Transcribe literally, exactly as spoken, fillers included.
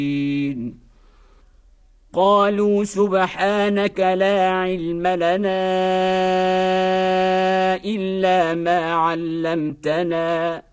قالوا سبحانك لا علم لنا إلا ما علمتنا